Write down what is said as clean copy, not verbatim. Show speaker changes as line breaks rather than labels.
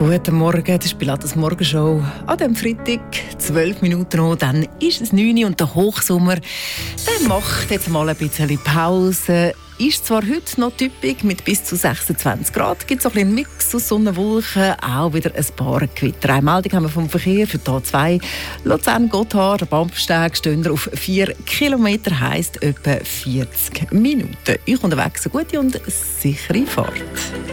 Guten Morgen, das ist Pilates Morgenshow. An diesem Freitag, 12 Minuten noch, dann ist es 9 Uhr und der Hochsommer, der macht jetzt mal ein bisschen Pause. Ist zwar heute noch typisch mit bis zu 26 Grad, gibt es auch ein bisschen Mix aus Sonne, Wolken, auch wieder ein paar Gewitter. Eine Meldung haben wir vom Verkehr für die A2 Luzern-Gotthard. Der Bahnsteig stehen auf 4 Kilometer, heisst etwa 40 Minuten. Ich unterwegs eine gute und sichere Fahrt.